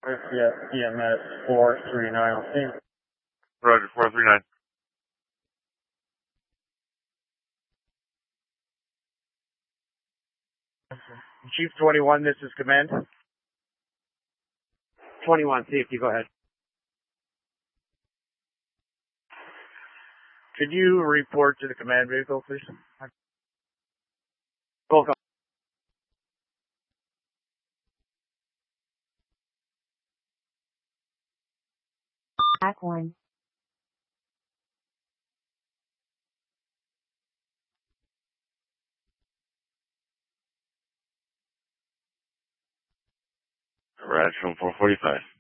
Yeah, EMS 439. Roger, 439. Chief 21, this is command. 21, safety, go ahead. Could you report to the command vehicle, please? Go. Back one. Rad from 445.